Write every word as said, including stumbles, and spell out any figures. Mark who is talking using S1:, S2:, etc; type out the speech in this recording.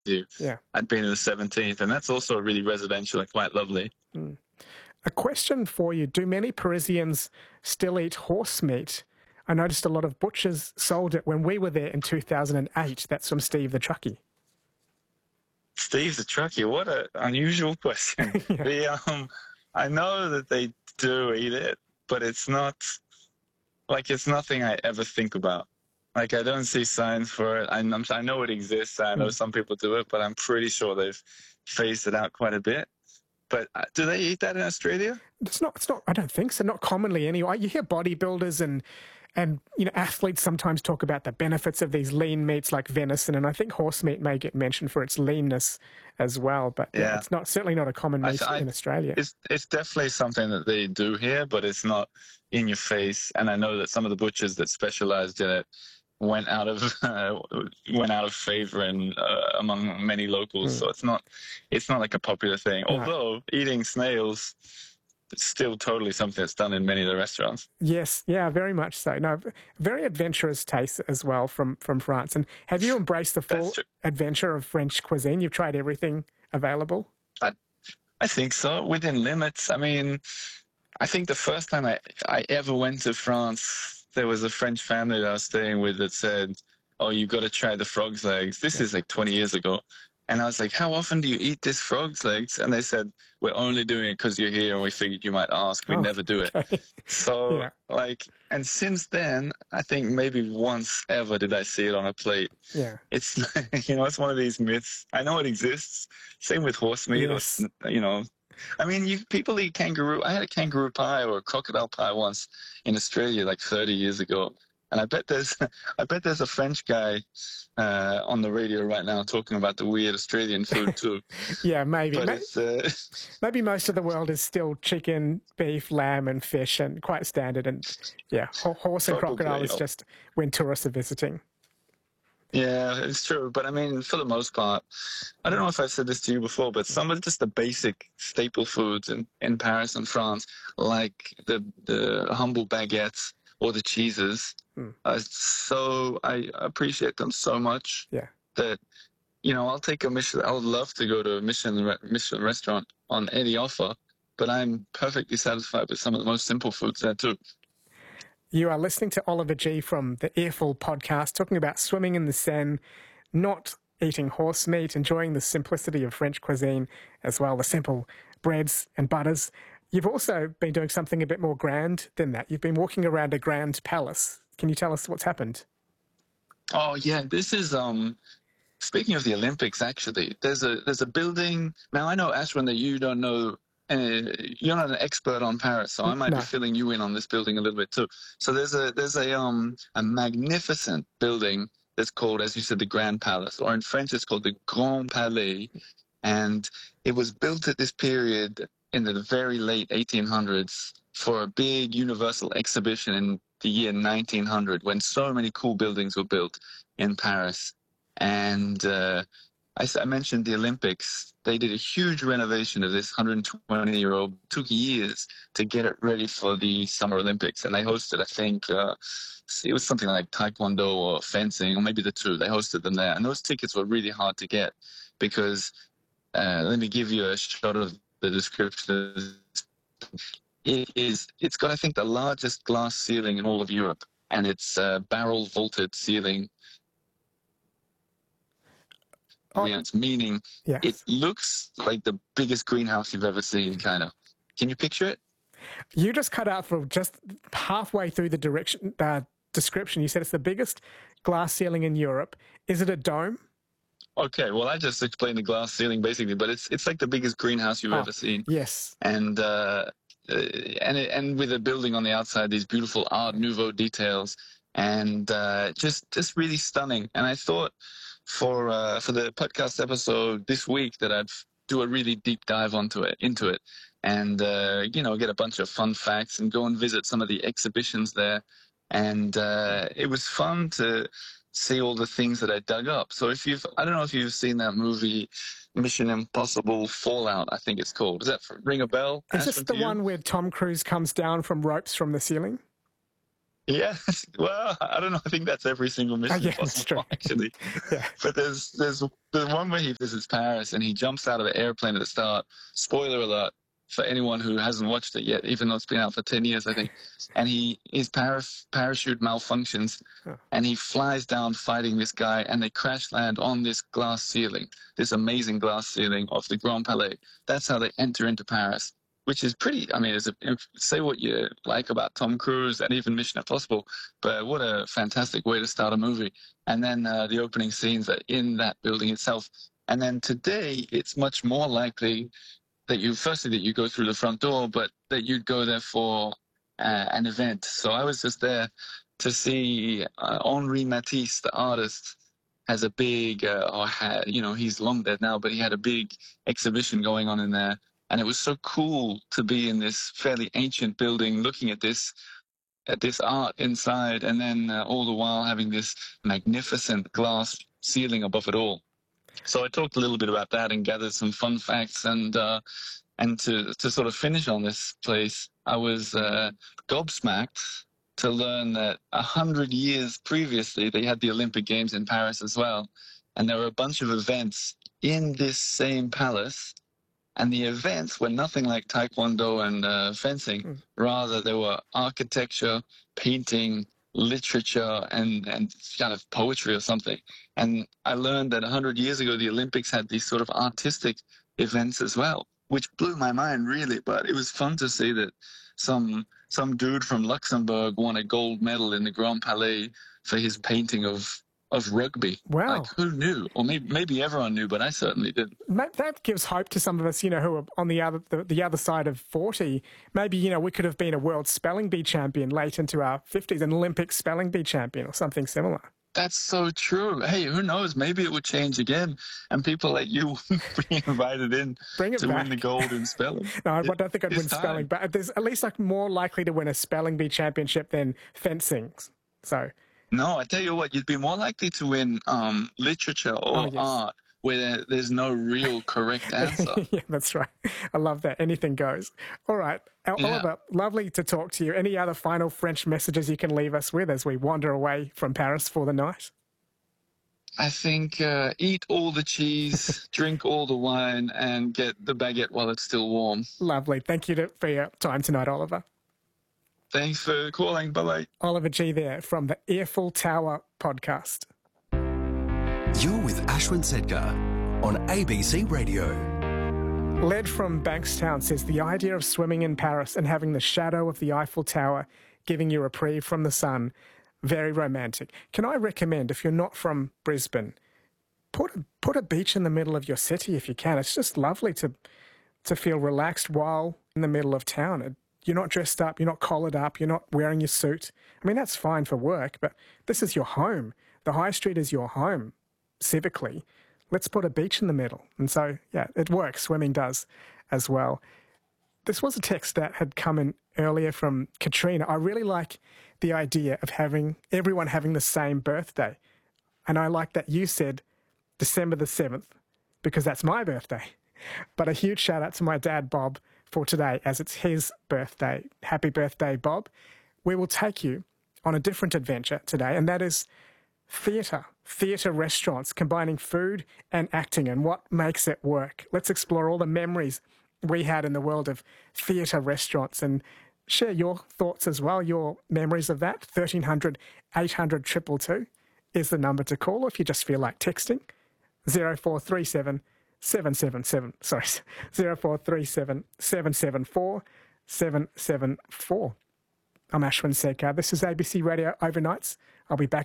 S1: you.
S2: Yeah.
S1: I'd been in the seventeenth, and that's also really residential and quite lovely.
S2: Mm. A question for you. Do many Parisians still eat horse meat? I noticed a lot of butchers sold it when we were there in two thousand eight. That's from Steve the Truckie.
S1: Steve the Truckie, what an unusual question.
S2: Yeah.
S1: The, um, I know that they do eat it, but it's not, like, it's nothing I ever think about. Like, I don't see signs for it. I, I'm, I know it exists. I know
S2: Mm.
S1: some people do it, but I'm pretty sure they've phased it out quite a bit. But uh, do they eat that in Australia?
S2: It's not, it's not, I don't think so, not commonly anyway. You hear bodybuilders and, and, you know, athletes sometimes talk about the benefits of these lean meats like venison, and I think horse meat may get mentioned for its leanness as well, but yeah,
S1: Yeah.
S2: it's not, certainly not a common meat
S1: I, I,
S2: in Australia.
S1: It's, it's definitely something that they do here, but it's not in your face. And I know that some of the butchers that specialized in it went out of uh, went out of favor and uh, among many locals.
S2: Mm.
S1: So it's not it's not like a popular thing.
S2: No.
S1: Although eating snails is still totally something that's done in many of the restaurants.
S2: Yes, yeah, very much so. No, very adventurous taste as well from, from France. And have you embraced the full adventure of French cuisine? You've tried everything available?
S1: I, I think so, within limits. I mean, I think the first time I, I ever went to France, there was a French family that I was staying with that said, oh, you've got to try the frog's legs. This yeah. is like twenty years ago. And I was like, how often do you eat this frog's legs? And they said, we're only doing it because you're here and we figured you might ask. We oh, never do it. Okay. So, yeah. like, and since then, I think maybe once ever did I see it on a plate.
S2: Yeah.
S1: It's, you know, it's one of these myths. I know it exists. Same with horse meat, yes. or, you know. I mean, you people eat kangaroo. I had a kangaroo pie or a crocodile pie once in Australia, like thirty years ago, and I bet there's, I bet there's a French guy uh, on the radio right now talking about the weird Australian food too.
S2: Yeah, maybe.
S1: But
S2: maybe,
S1: it's, uh,
S2: maybe most of the world is still chicken, beef, lamb, and fish, and quite standard. And yeah, horse and crocodile is just when tourists are visiting.
S1: Yeah, it's true. But I mean, for the most part, I don't know if I've said this to you before, but some of just the basic staple foods in, in Paris and France, like the, the humble baguettes or the cheeses, mm. uh, so I appreciate them so much
S2: yeah.
S1: that, you know, I'll take a Michelin. I would love to go to a Michelin, Michelin restaurant on any offer, but I'm perfectly satisfied with some of the most simple foods there too.
S2: You are listening to Oliver G. from the Earful podcast, talking about swimming in the Seine, not eating horse meat, enjoying the simplicity of French cuisine as well, the simple breads and butters. You've also been doing something a bit more grand than that. You've been walking around a grand palace. Can you tell us what's happened?
S1: Oh, yeah. This is, um, speaking of the Olympics, actually, there's a there's a building. Now, I know, Ashwin, that you don't know. Uh, you're not an expert on Paris, so I might
S2: no.
S1: be filling you in on this building a little bit too. So there's a there's a um a magnificent building that's called, as you said, the Grand Palace, or in French it's called the Grand Palais, and it was built at this period in the very late eighteen hundreds for a big universal exhibition in the year nineteen hundred, when so many cool buildings were built in Paris. And uh, I, I mentioned the Olympics. They did a huge renovation of this one hundred twenty year old. It took years to get it ready for the Summer Olympics. And they hosted, I think, uh, it was something like Taekwondo or fencing, or maybe the two. They hosted them there. And those tickets were really hard to get because, uh, let me give you a shot of the description. It is, it's got, I think, the largest glass ceiling in all of Europe. And it's a barrel vaulted ceiling. Oh, yeah, it's meaning
S2: yes.
S1: It looks like the biggest greenhouse you've ever seen, kind of. Can you picture it?
S2: You just cut out for just halfway through the direction uh, description. You said it's the biggest glass ceiling in Europe. Is it a dome?
S1: Okay, well, I just explained the glass ceiling basically, but it's it's like the biggest greenhouse you've
S2: oh,
S1: ever seen.
S2: Yes.
S1: And uh, and it, and with a building on the outside, these beautiful Art Nouveau details, and uh, just just really stunning. And I thought, for uh, for the podcast episode this week, that I'd do a really deep dive onto it, into it, and uh, you know, get a bunch of fun facts and go and visit some of the exhibitions there. And uh, it was fun to see all the things that I dug up. So if you've, I don't know if you've seen that movie, Mission Impossible Fallout, I think it's called. Does that ring a bell?
S2: Is this the one where Tom Cruise comes down from ropes from the ceiling?
S1: Yeah, well, I don't know. I think that's every single
S2: Oh,
S1: Mission
S2: yeah, that's true.
S1: Impossible, actually.
S2: Yeah.
S1: But there's there's the one where he visits Paris and he jumps out of an airplane at the start. Spoiler alert for anyone who hasn't watched it yet, even though it's been out for ten years, I think. And he his paras, parachute malfunctions,
S2: Oh.
S1: and he flies down fighting this guy, and they crash land on this glass ceiling, this amazing glass ceiling of the Grand Palais. That's how they enter into Paris. Which is pretty, I mean, it's a, say what you like about Tom Cruise and even Mission Impossible, but what a fantastic way to start a movie. And then uh, the opening scenes are in that building itself. And then today, it's much more likely that you, firstly, that you go through the front door, but that you'd go there for uh, an event. So I was just there to see uh, Henri Matisse, the artist, has a big, uh, or had, you know, he's long dead now, but he had a big exhibition going on in there. And it was so cool to be in this fairly ancient building, looking at this, at this art inside, and then uh, all the while having this magnificent glass ceiling above it all. So I talked a little bit about that and gathered some fun facts. And uh, and to to sort of finish on this place, I was uh, gobsmacked to learn that a hundred years previously they had the Olympic Games in Paris as well, and there were a bunch of events in this same palace. And the events were nothing like Taekwondo and uh, fencing. Mm. Rather, they were architecture, painting, literature, and, and kind of poetry or something. And I learned that one hundred years ago, the Olympics had these sort of artistic events as well, which blew my mind, really. But it was fun to see that some some dude from Luxembourg won a gold medal in the Grand Palais for his painting of of rugby.
S2: Wow.
S1: Like, who knew? Or maybe, maybe everyone knew, but I certainly didn't.
S2: That gives hope to some of us, you know, who are on the other the, the other side of forty. Maybe, you know, we could have been a world spelling bee champion late into our fifties, an Olympic spelling bee champion or something similar.
S1: That's so true. Hey, who knows? Maybe it would change again, and people like you would be invited in
S2: Bring it
S1: to
S2: back.
S1: win the gold in spelling.
S2: No, I
S1: it,
S2: don't think I'd win
S1: time.
S2: spelling, but there's at least like more likely to win a spelling bee championship than fencing. So...
S1: No, I tell you what, you'd be more likely to win um, literature or
S2: oh, yes.
S1: art where there, there's no real correct answer.
S2: Yeah, that's right. I love that. Anything goes. All right. Yeah. Oliver, lovely to talk to you. Any other final French messages you can leave us with as we wander away from Paris for the night?
S1: I think uh, eat all the cheese, drink all the wine, and get the baguette while it's still warm.
S2: Lovely. Thank you to, for your time tonight, Oliver.
S1: Thanks for calling. Bye-bye.
S2: Oliver Gee there from the Eiffel Tower podcast.
S3: You're with Ashwin Sedkar on A B C Radio.
S2: Led from Bankstown says the idea of swimming in Paris and having the shadow of the Eiffel Tower giving you reprieve from the sun, very romantic. Can I recommend, if you're not from Brisbane, put a, put a beach in the middle of your city if you can. It's just lovely to to feel relaxed while in the middle of town. It, You're not dressed up, you're not collared up, you're not wearing your suit. I mean, that's fine for work, but this is your home. The high street is your home, civically. Let's put a beach in the middle. And so, yeah, it works. Swimming does as well. This was a text that had come in earlier from Katrina. I really like the idea of having everyone having the same birthday. And I like that you said December the seventh, because that's my birthday. But a huge shout out to my dad, Bob, for today, as it's his birthday. Happy birthday, Bob. We will take you on a different adventure today, and that is theatre, theatre restaurants, combining food and acting and what makes it work. Let's explore all the memories we had in the world of theatre restaurants and share your thoughts as well, your memories of that. thirteen hundred, eight hundred, two two two is the number to call, or if you just feel like texting, zero four three seven, seven seven seven, sorry, zero four three seven, seven seven four, seven seven four. I'm Ashwin Sedkar. This is A B C Radio Overnights. I'll be back